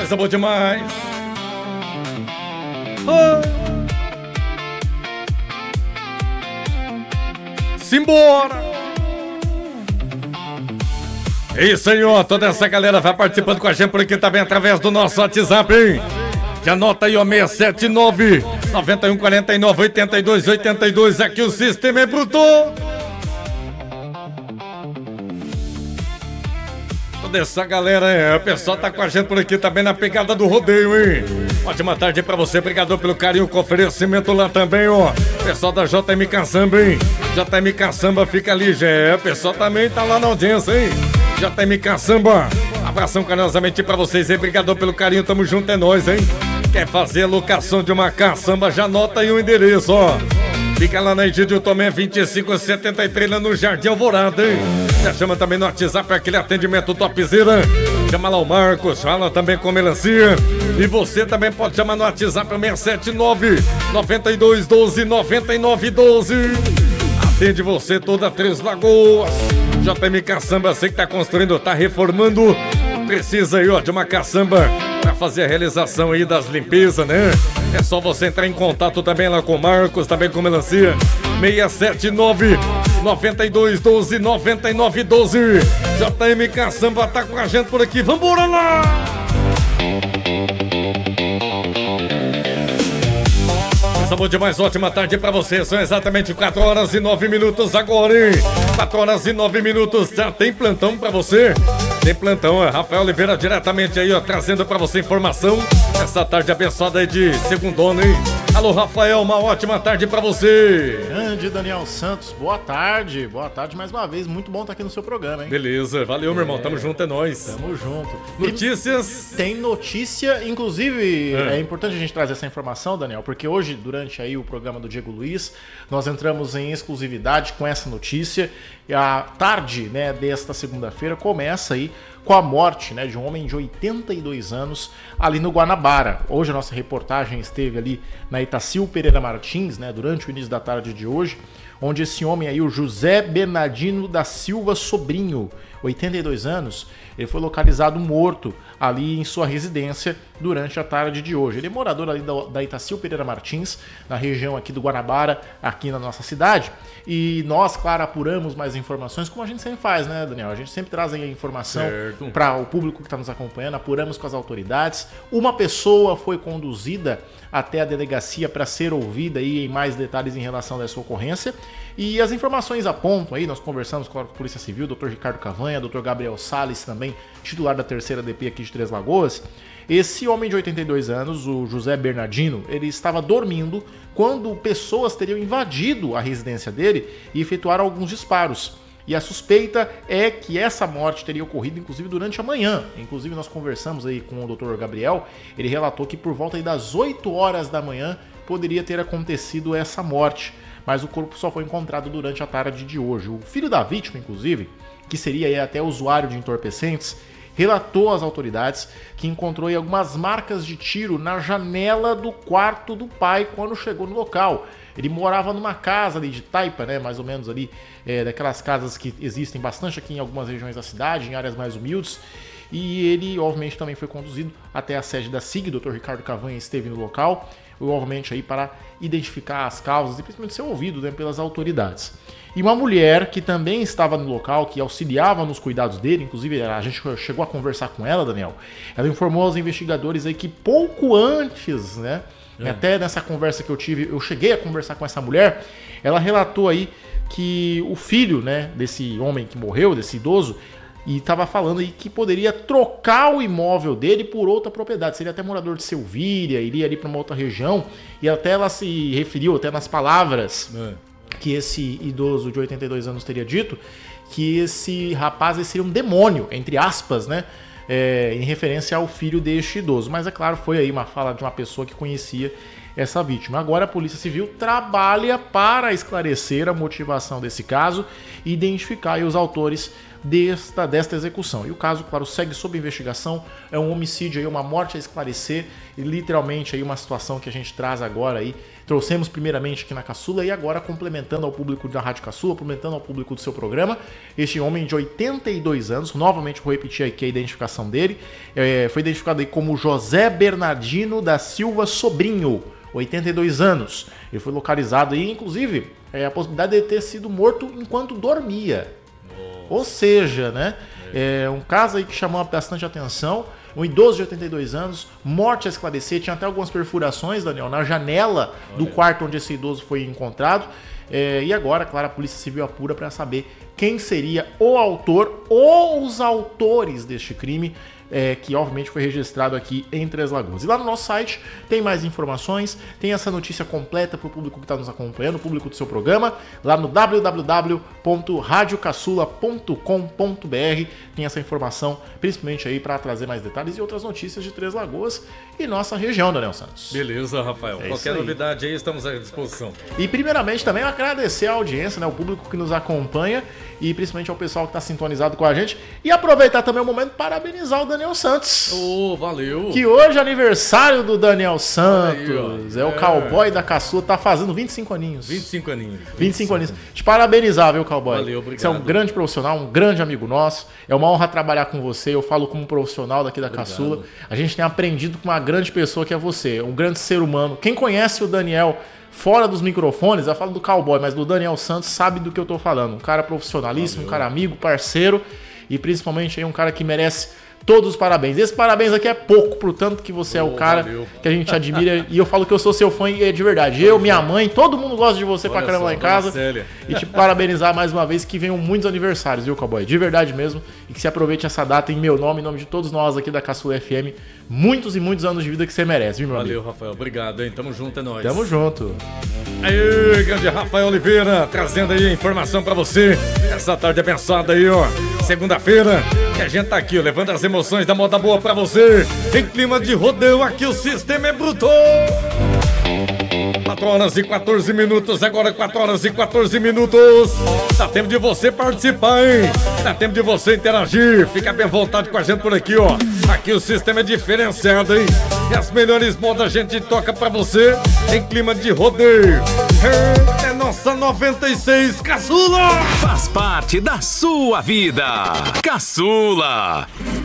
Coisa boa demais. Oh. Simbora! É isso aí, ó. Toda essa galera vai participando com a gente por aqui também através do nosso WhatsApp, hein? Já anota aí, ó, 679 9149 8282. Aqui o sistema é bruto. Toda essa galera, o pessoal tá com a gente por aqui também na pegada do rodeio, hein? Ótima tarde pra você, obrigado pelo carinho, com oferecimento lá também, ó. Pessoal da JM Caçamba, hein? JM Caçamba fica ali, já. O pessoal também tá lá na audiência, hein? JM Caçamba, abração carinhosamente pra vocês, hein? Obrigado pelo carinho, tamo junto, é nóis, hein? Quer fazer a locação de uma caçamba, já anota aí o endereço, ó. Fica lá na Egídio Tomé 2573, lá no Jardim Alvorada, hein? Já chama também no WhatsApp, aquele atendimento topzera. Chama lá o Marcos, fala também com melancia. E você também pode chamar no WhatsApp 679 9212 9912. Atende você toda Três Lagoas. JM Caçamba, você que tá construindo, tá reformando, precisa aí, ó, de uma caçamba pra fazer a realização aí das limpezas, né? É só você entrar em contato também lá com o Marcos, também com melancia. 679 9212 9912. JM Caçamba tá com a gente por aqui. Vambora lá! Coisa boa demais, ótima tarde pra você. São exatamente 4 horas e 9 minutos agora, hein? 4 horas e 9 minutos. Já tem plantão pra você? Tem plantão, ó. Rafael Oliveira diretamente aí, ó, trazendo pra você informação. Essa tarde abençoada aí de segundona, hein? Alô, Rafael, uma ótima tarde pra você. Grande Daniel Santos, boa tarde mais uma vez, muito bom estar aqui no seu programa, hein? Beleza, valeu, meu irmão, tamo junto, é nóis. Tamo junto. Notícias? Tem notícia, inclusive é importante a gente trazer essa informação, Daniel, porque hoje, durante aí o programa do Diego Luiz, nós entramos em exclusividade com essa notícia. E a tarde, né, desta segunda-feira começa aí com a morte, né, de um homem de 82 anos ali no Guanabara. Hoje a nossa reportagem esteve ali na Itacil Pereira Martins, né, durante o início da tarde de hoje, onde esse homem aí, o José Bernardino da Silva Sobrinho, 82 anos, ele foi localizado morto ali em sua residência durante a tarde de hoje. Ele é morador ali da Itacil Pereira Martins, na região aqui do Guanabara, aqui na nossa cidade. E nós, claro, apuramos mais informações, como a gente sempre faz, né, Daniel? A gente sempre traz aí a informação para o público que está nos acompanhando, apuramos com as autoridades. Uma pessoa foi conduzida até a delegacia para ser ouvida aí em mais detalhes em relação a essa ocorrência. E as informações apontam aí, nós conversamos com a Polícia Civil, Dr. Ricardo Cavanha, Dr. Gabriel Salles também, titular da 3ª DP aqui de Três Lagoas. Esse homem de 82 anos, o José Bernardino, ele estava dormindo quando pessoas teriam invadido a residência dele e efetuaram alguns disparos. E a suspeita é que essa morte teria ocorrido, inclusive, durante a manhã. Inclusive, nós conversamos aí com o Dr. Gabriel, ele relatou que por volta aí das 8 horas da manhã poderia ter acontecido essa morte, mas o corpo só foi encontrado durante a tarde de hoje. O filho da vítima, inclusive, que seria aí até usuário de entorpecentes, relatou às autoridades que encontrou aí algumas marcas de tiro na janela do quarto do pai quando chegou no local. Ele morava numa casa ali de taipa, né, mais ou menos ali, daquelas casas que existem bastante aqui em algumas regiões da cidade, em áreas mais humildes. E ele, obviamente, também foi conduzido até a sede da SIG, o Dr. Ricardo Cavanha esteve no local, obviamente aí para identificar as causas e principalmente ser ouvido, né, pelas autoridades. E uma mulher que também estava no local, que auxiliava nos cuidados dele, inclusive a gente chegou a conversar com ela, Daniel, ela informou aos investigadores aí que pouco antes, né, até nessa conversa que eu tive, eu cheguei a conversar com essa mulher, ela relatou aí que o filho, né, desse homem que morreu, desse idoso, e estava falando aí que poderia trocar o imóvel dele por outra propriedade. Seria até morador de Selvíria, iria ali para uma outra região. E até ela se referiu, até nas palavras que esse idoso de 82 anos teria dito, que esse rapaz seria um demônio, entre aspas, né? Em referência ao filho deste idoso. Mas é claro, foi aí uma fala de uma pessoa que conhecia essa vítima. Agora a Polícia Civil trabalha para esclarecer a motivação desse caso e identificar aí os autores desta execução. E o caso, claro, segue sob investigação, é um homicídio, aí, uma morte a esclarecer e literalmente aí uma situação que a gente traz agora aí trouxemos primeiramente aqui na Caçula e agora complementando ao público da Rádio Caçula, complementando ao público do seu programa, este homem de 82 anos, novamente vou repetir aqui a identificação dele, foi identificado aí como José Bernardino da Silva Sobrinho, 82 anos. Ele foi localizado aí, inclusive, a possibilidade de ele ter sido morto enquanto dormia. Ou seja, né? É um caso aí que chamou bastante atenção. Um idoso de 82 anos, morte a esclarecer, tinha até algumas perfurações, Daniel, na janela do quarto onde esse idoso foi encontrado. E agora, claro, a Polícia Civil apura para saber quem seria o autor ou os autores deste crime, que obviamente foi registrado aqui em Três Lagoas. E lá no nosso site tem mais informações, tem essa notícia completa para o público que está nos acompanhando, o público do seu programa, lá no www.radiocaçula.com.br tem essa informação, principalmente aí para trazer mais detalhes e outras notícias de Três Lagoas e nossa região, Daniel Santos. Beleza, Rafael. Qualquer novidade aí, estamos à disposição. E primeiramente também agradecer a audiência, né, o público que nos acompanha e principalmente ao pessoal que está sintonizado com a gente e aproveitar também o momento para parabenizar o Daniel Santos. Valeu. Que hoje é aniversário do Daniel Santos. Aí, o cowboy da Caçula, tá fazendo 25 aninhos. 25 aninhos. 25 aninhos. Te parabenizar, viu, cowboy? Valeu, obrigado. Você é um grande profissional, um grande amigo nosso. É uma honra trabalhar com você. Eu falo como profissional daqui da Caçula. A gente tem aprendido com uma grande pessoa que é você, um grande ser humano. Quem conhece o Daniel fora dos microfones, eu falo do cowboy, mas do Daniel Santos sabe do que eu tô falando. Um cara profissionalíssimo, um cara amigo, parceiro e principalmente aí um cara que merece todos os parabéns. Esse parabéns aqui é pouco pro tanto que você é o cara que a gente admira. E eu falo que eu sou seu fã e é de verdade. Eu, minha mãe, todo mundo gosta de você pra caramba lá em casa. E te parabenizar mais uma vez, que venham muitos aniversários, viu, cowboy? De verdade mesmo. E que se aproveite essa data em meu nome, em nome de todos nós aqui da Caçula FM. Muitos e muitos anos de vida que você merece, viu, meu amigo? Valeu, Rafael. Obrigado, hein? Tamo junto, é nóis. Tamo junto. Aí, grande Rafael Oliveira, trazendo aí a informação pra você. Essa tarde abençoada aí, ó. Segunda-feira, que a gente tá aqui, ó, levando as emoções da moda boa pra você. Em clima de rodeio, aqui o sistema é bruto. 4 horas e 14 minutos, agora 4 horas e 14 minutos. Dá tempo de você participar, hein? Dá tempo de você interagir. Fica bem à vontade com a gente por aqui, ó. Aqui o sistema é diferenciado, hein? E as melhores modas a gente toca pra você em clima de rodeio. É nossa 96 Caçula! Faz parte da sua vida. Caçula.